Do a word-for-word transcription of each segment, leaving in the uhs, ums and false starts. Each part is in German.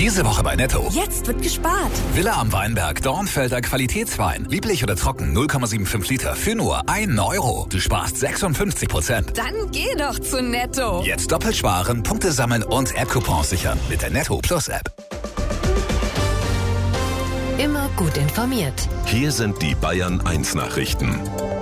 Diese Woche bei Netto. Jetzt wird gespart. Villa am Weinberg, Dornfelder Qualitätswein. Lieblich oder trocken, null Komma fünfundsiebzig Liter für nur ein Euro. Du sparst sechsundfünfzig Prozent. Dann geh doch zu Netto. Jetzt doppelt sparen, Punkte sammeln und App-Coupons sichern mit der Netto Plus App. Immer gut informiert. Hier sind die Bayern eins Nachrichten.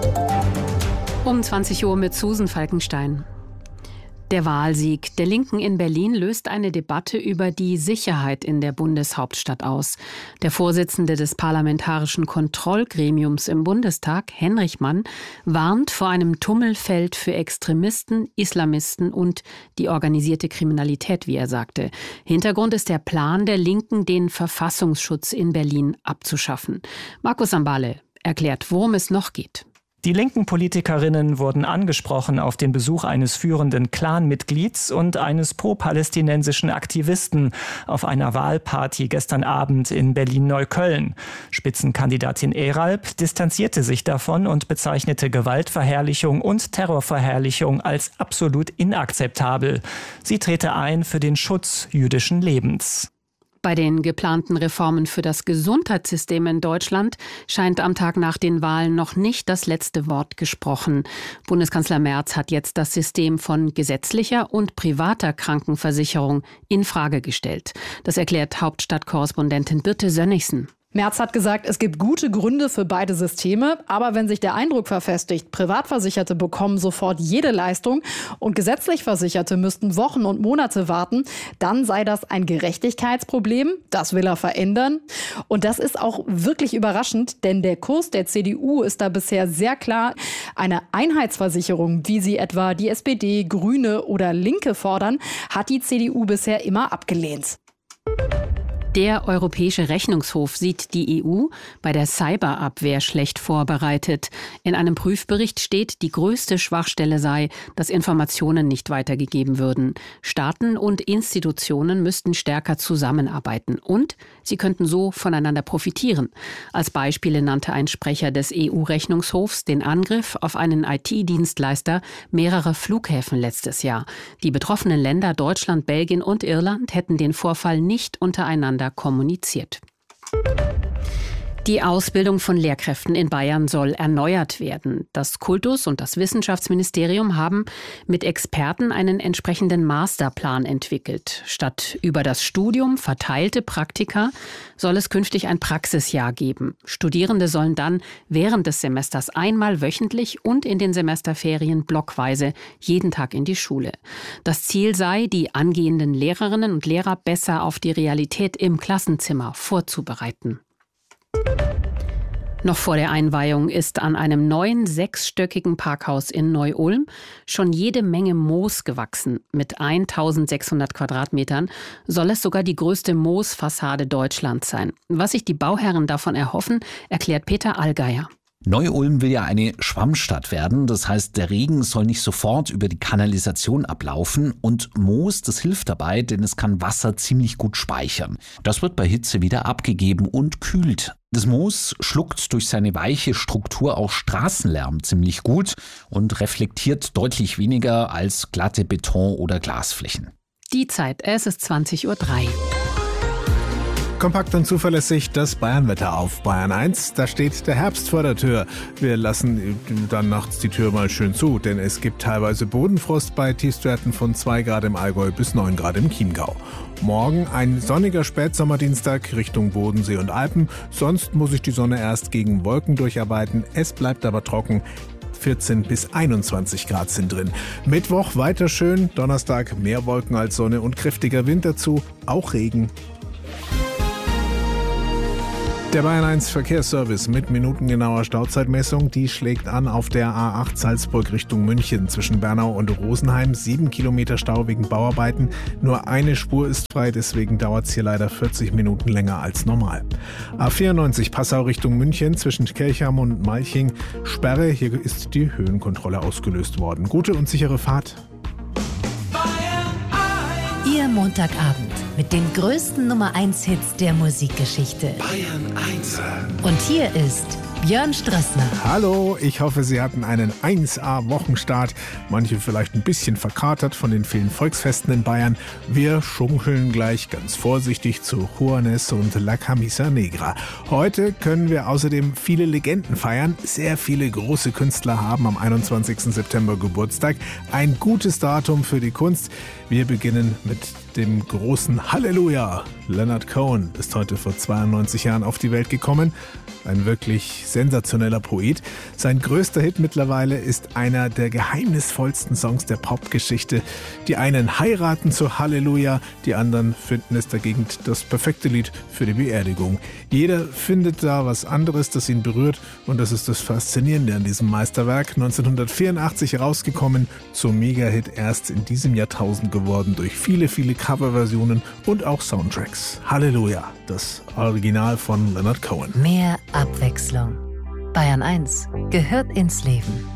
Um zwanzig Uhr mit Susan Falkenstein. Der Wahlsieg der Linken in Berlin löst eine Debatte über die Sicherheit in der Bundeshauptstadt aus. Der Vorsitzende des Parlamentarischen Kontrollgremiums im Bundestag, Henrich Mann, warnt vor einem Tummelfeld für Extremisten, Islamisten und die organisierte Kriminalität, wie er sagte. Hintergrund ist der Plan der Linken, den Verfassungsschutz in Berlin abzuschaffen. Markus Ambale erklärt, worum es noch geht. Die linken Politikerinnen wurden angesprochen auf den Besuch eines führenden Clan-Mitglieds und eines pro-palästinensischen Aktivisten auf einer Wahlparty gestern Abend in Berlin-Neukölln. Spitzenkandidatin Eralp distanzierte sich davon und bezeichnete Gewaltverherrlichung und Terrorverherrlichung als absolut inakzeptabel. Sie trete ein für den Schutz jüdischen Lebens. Bei den geplanten Reformen für das Gesundheitssystem in Deutschland scheint am Tag nach den Wahlen noch nicht das letzte Wort gesprochen. Bundeskanzler Merz hat jetzt das System von gesetzlicher und privater Krankenversicherung in Frage gestellt. Das erklärt Hauptstadtkorrespondentin Birte Sönnigsen. Merz hat gesagt, es gibt gute Gründe für beide Systeme, aber wenn sich der Eindruck verfestigt, Privatversicherte bekommen sofort jede Leistung und gesetzlich Versicherte müssten Wochen und Monate warten, dann sei das ein Gerechtigkeitsproblem. Das will er verändern. Und das ist auch wirklich überraschend, denn der Kurs der C D U ist da bisher sehr klar. Eine Einheitsversicherung, wie sie etwa die S P D, Grüne oder Linke fordern, hat die C D U bisher immer abgelehnt. Der Europäische Rechnungshof sieht die E U bei der Cyberabwehr schlecht vorbereitet. In einem Prüfbericht steht, die größte Schwachstelle sei, dass Informationen nicht weitergegeben würden. Staaten und Institutionen müssten stärker zusammenarbeiten und sie könnten so voneinander profitieren. Als Beispiele nannte ein Sprecher des E U-Rechnungshofs den Angriff auf einen I T-Dienstleister mehrerer Flughäfen letztes Jahr. Die betroffenen Länder Deutschland, Belgien und Irland hätten den Vorfall nicht untereinander kommuniziert. Die Ausbildung von Lehrkräften in Bayern soll erneuert werden. Das Kultus- und das Wissenschaftsministerium haben mit Experten einen entsprechenden Masterplan entwickelt. Statt über das Studium verteilte Praktika soll es künftig ein Praxisjahr geben. Studierende sollen dann während des Semesters einmal wöchentlich und in den Semesterferien blockweise jeden Tag in die Schule. Das Ziel sei, die angehenden Lehrerinnen und Lehrer besser auf die Realität im Klassenzimmer vorzubereiten. Noch vor der Einweihung ist an einem neuen sechsstöckigen Parkhaus in Neu-Ulm schon jede Menge Moos gewachsen. Mit eintausendsechshundert Quadratmetern soll es sogar die größte Moosfassade Deutschlands sein. Was sich die Bauherren davon erhoffen, erklärt Peter Allgeier. Neu-Ulm will ja eine Schwammstadt werden. Das heißt, der Regen soll nicht sofort über die Kanalisation ablaufen. Und Moos, das hilft dabei, denn es kann Wasser ziemlich gut speichern. Das wird bei Hitze wieder abgegeben und kühlt. Das Moos schluckt durch seine weiche Struktur auch Straßenlärm ziemlich gut und reflektiert deutlich weniger als glatte Beton- oder Glasflächen. Die Zeit, es ist zwanzig Uhr drei. Kompakt und zuverlässig das Bayernwetter auf Bayern eins. Da steht der Herbst vor der Tür. Wir lassen dann nachts die Tür mal schön zu, denn es gibt teilweise Bodenfrost bei Tiefstwerten von zwei Grad im Allgäu bis neun Grad im Chiemgau. Morgen ein sonniger Spätsommerdienstag Richtung Bodensee und Alpen. Sonst muss sich die Sonne erst gegen Wolken durcharbeiten. Es bleibt aber trocken. vierzehn bis einundzwanzig Grad sind drin. Mittwoch weiter schön. Donnerstag mehr Wolken als Sonne und kräftiger Wind dazu. Auch Regen. Der Bayern eins Verkehrsservice mit minutengenauer Stauzeitmessung, die schlägt an auf der A acht Salzburg Richtung München zwischen Bernau und Rosenheim. Sieben Kilometer Stau wegen Bauarbeiten. Nur eine Spur ist frei, deswegen dauert es hier leider vierzig Minuten länger als normal. A vierundneunzig Passau Richtung München zwischen Kelcham und Malching. Sperre, hier ist die Höhenkontrolle ausgelöst worden. Gute und sichere Fahrt. Ihr Montagabend mit den größten Nummer eins Hits der Musikgeschichte. Bayern eins. Und hier ist Björn Strassner. Hallo, ich hoffe, Sie hatten einen eins A Wochenstart. Manche vielleicht ein bisschen verkatert von den vielen Volksfesten in Bayern. Wir schunkeln gleich ganz vorsichtig zu Juanes und La Camisa Negra. Heute können wir außerdem viele Legenden feiern. Sehr viele große Künstler haben am einundzwanzigsten September Geburtstag. Ein gutes Datum für die Kunst. Wir beginnen mit dem großen Halleluja. Leonard Cohen ist heute vor zweiundneunzig Jahren auf die Welt gekommen. Ein wirklich sensationeller Poet. Sein größter Hit mittlerweile ist einer der geheimnisvollsten Songs der Popgeschichte. Die einen heiraten zu Halleluja, die anderen finden es dagegen das perfekte Lied für die Beerdigung. Jeder findet da was anderes, das ihn berührt, und das ist das Faszinierende an diesem Meisterwerk. neunzehnhundertvierundachtzig herausgekommen, zum Mega-Hit erst in diesem Jahrtausend geworden durch viele, viele Coverversionen und auch Soundtracks. Halleluja, das Original von Leonard Cohen. Mehr Abwechslung. Bayern eins gehört ins Leben.